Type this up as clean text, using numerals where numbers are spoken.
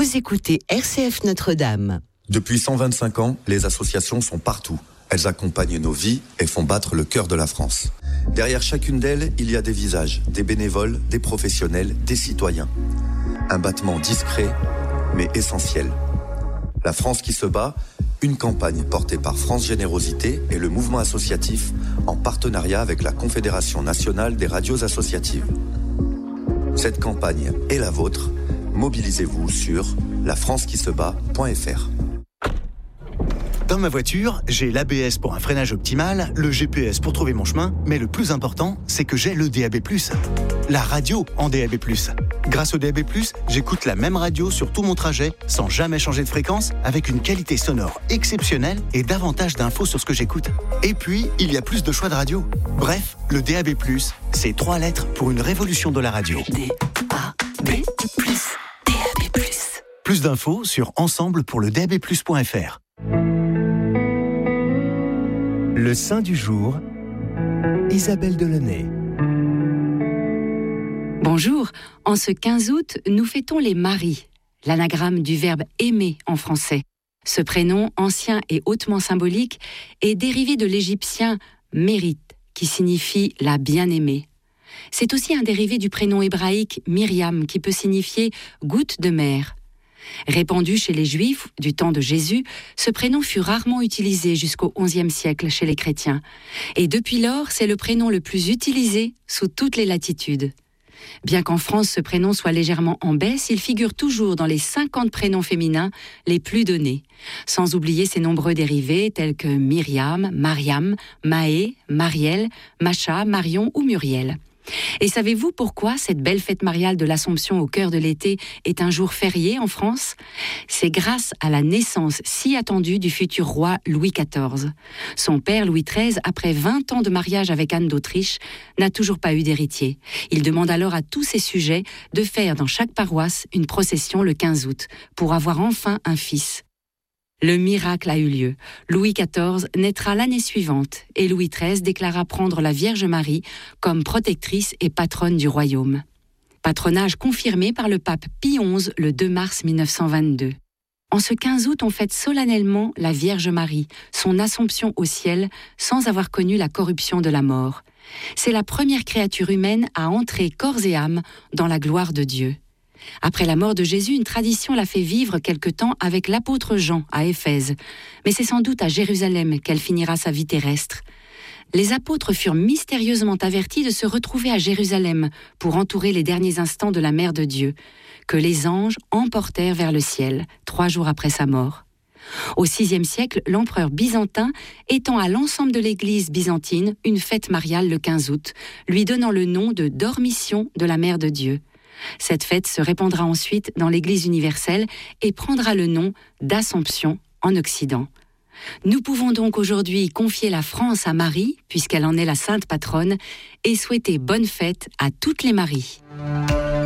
Vous écoutez RCF Notre-Dame. Depuis 125 ans, les associations sont partout. Elles accompagnent nos vies et font battre le cœur de la France. Derrière chacune d'elles, il y a des visages, des bénévoles, des professionnels, des citoyens. Un battement discret, mais essentiel. La France qui se bat, une campagne portée par France Générosité et le mouvement associatif en partenariat avec la Confédération nationale des radios associatives. Cette campagne est la vôtre. Mobilisez-vous sur lafrancequisebat.fr. Dans ma voiture, j'ai l'ABS pour un freinage optimal, le GPS pour trouver mon chemin, mais le plus important, c'est que j'ai le DAB+. La radio en DAB+. Grâce au DAB+, j'écoute la même radio sur tout mon trajet, sans jamais changer de fréquence, avec une qualité sonore exceptionnelle et davantage d'infos sur ce que j'écoute. Et puis, il y a plus de choix de radio. Bref, le DAB+, c'est 3 lettres pour une révolution de la radio. DAB+. Plus d'infos sur ensemblepourledabplus.fr. Le saint du jour, Isabelle Delaunay. Bonjour, en ce 15 août, nous fêtons les Maries, l'anagramme du verbe aimer en français. Ce prénom, ancien et hautement symbolique, est dérivé de l'égyptien mérite, qui signifie la bien-aimée. C'est aussi un dérivé du prénom hébraïque Myriam, qui peut signifier goutte de mer. Répandu chez les Juifs du temps de Jésus, ce prénom fut rarement utilisé jusqu'au XIe siècle chez les chrétiens. Et depuis lors, c'est le prénom le plus utilisé sous toutes les latitudes. Bien qu'en France ce prénom soit légèrement en baisse, il figure toujours dans les 50 prénoms féminins les plus donnés, sans oublier ses nombreux dérivés tels que Myriam, Mariam, Maë, Marielle, Macha, Marion ou Muriel. Et savez-vous pourquoi cette belle fête mariale de l'Assomption au cœur de l'été est un jour férié en France ? C'est grâce à la naissance si attendue du futur roi Louis XIV. Son père Louis XIII, après 20 ans de mariage avec Anne d'Autriche, n'a toujours pas eu d'héritier. Il demande alors à tous ses sujets de faire dans chaque paroisse une procession le 15 août pour avoir enfin un fils. Le miracle a eu lieu. Louis XIV naîtra l'année suivante et Louis XIII déclara prendre la Vierge Marie comme protectrice et patronne du royaume. Patronage confirmé par le pape Pie XI le 2 mars 1922. En ce 15 août, on fête solennellement la Vierge Marie, son assomption au ciel sans avoir connu la corruption de la mort. C'est la première créature humaine à entrer corps et âme dans la gloire de Dieu. Après la mort de Jésus, une tradition l'a fait vivre quelque temps avec l'apôtre Jean à Éphèse. Mais c'est sans doute à Jérusalem qu'elle finira sa vie terrestre. Les apôtres furent mystérieusement avertis de se retrouver à Jérusalem pour entourer les derniers instants de la Mère de Dieu, que les anges emportèrent vers le ciel, 3 jours après sa mort. Au VIe siècle, l'empereur byzantin étend à l'ensemble de l'Église byzantine une fête mariale le 15 août, lui donnant le nom de Dormition de la Mère de Dieu. Cette fête se répandra ensuite dans l'Église universelle et prendra le nom d'Assomption en Occident. Nous pouvons donc aujourd'hui confier la France à Marie, puisqu'elle en est la sainte patronne, et souhaiter bonne fête à toutes les Maries.